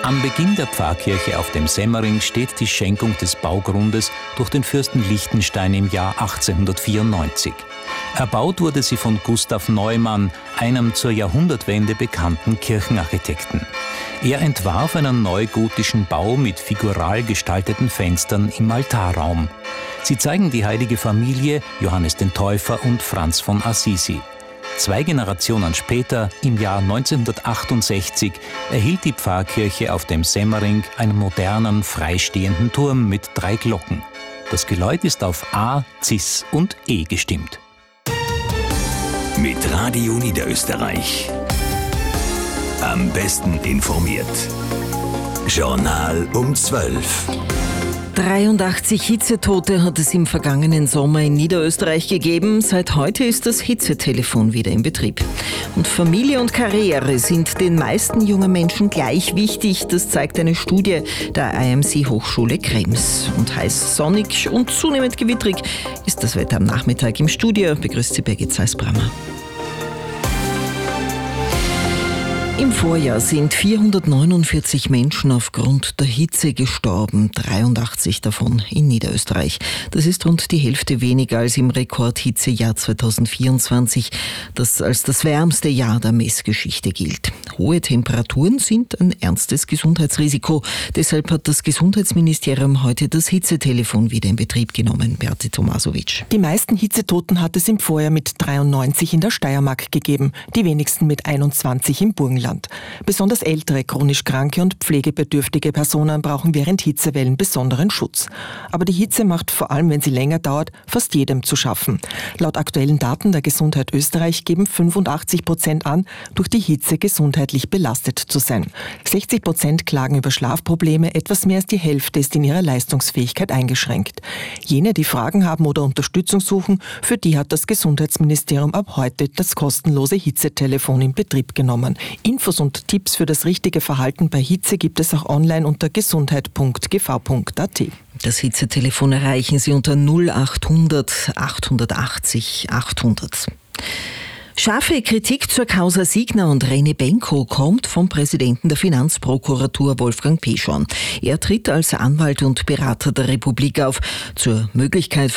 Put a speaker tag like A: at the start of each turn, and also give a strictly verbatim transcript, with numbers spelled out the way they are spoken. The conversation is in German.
A: Am Beginn der Pfarrkirche auf dem Semmering steht die Schenkung des Baugrundes durch den Fürsten Liechtenstein im Jahr achtzehnhundertvierundneunzig. Erbaut wurde sie von Gustav Neumann, einem zur Jahrhundertwende bekannten Kirchenarchitekten. Er entwarf einen neugotischen Bau mit figural gestalteten Fenstern im Altarraum. Sie zeigen die heilige Familie, Johannes den Täufer und Franz von Assisi. Zwei Generationen später, im Jahr neunzehnhundertachtundsechzig, erhielt die Pfarrkirche auf dem Semmering einen modernen, freistehenden Turm mit drei Glocken. Das Geläut ist auf A, Cis und E gestimmt.
B: Mit Radio Niederösterreich. Am besten informiert. Journal um zwölf.
C: dreiundachtzig Hitzetote hat es im vergangenen Sommer in Niederösterreich gegeben. Seit heute ist das Hitzetelefon wieder in Betrieb. Und Familie und Karriere sind den meisten jungen Menschen gleich wichtig. Das zeigt eine Studie der I M C-Hochschule Krems. Und heiß, sonnig und zunehmend gewittrig ist das Wetter am Nachmittag im Studio. Begrüßt Sie Birgit Seisbrammer. Im Vorjahr sind vierhundertneunundvierzig Menschen aufgrund der Hitze gestorben, dreiundachtzig davon in Niederösterreich. Das ist rund die Hälfte weniger als im Rekordhitzejahr zweitausendvierundzwanzig, das als das wärmste Jahr der Messgeschichte gilt. Hohe Temperaturen sind ein ernstes Gesundheitsrisiko. Deshalb hat das Gesundheitsministerium heute das Hitzetelefon wieder in Betrieb genommen. Beate Tomasovic.
D: Die meisten Hitzetoten hat es im Vorjahr mit dreiundneunzig in der Steiermark gegeben, die wenigsten mit einundzwanzig im Burgenland. Besonders ältere, chronisch kranke und pflegebedürftige Personen brauchen während Hitzewellen besonderen Schutz. Aber die Hitze macht, vor allem wenn sie länger dauert, fast jedem zu schaffen. Laut aktuellen Daten der Gesundheit Österreich geben fünfundachtzig Prozent an, durch die Hitze gesundheitlich belastet zu sein. sechzig Prozent klagen über Schlafprobleme, etwas mehr als die Hälfte ist in ihrer Leistungsfähigkeit eingeschränkt. Jene, die Fragen haben oder Unterstützung suchen, für die hat das Gesundheitsministerium ab heute das kostenlose Hitzetelefon in Betrieb genommen. Infos und Tipps für das richtige Verhalten bei Hitze gibt es auch online unter gesundheit punkt g v punkt a t.
C: Das Hitzetelefon erreichen Sie unter null achthundert achthundertachtzig achthundert. Scharfe Kritik zur Causa Signa und Rene Benko kommt vom Präsidenten der Finanzprokuratur Wolfgang Peschorn. Er tritt als Anwalt und Berater der Republik auf. Zur Möglichkeit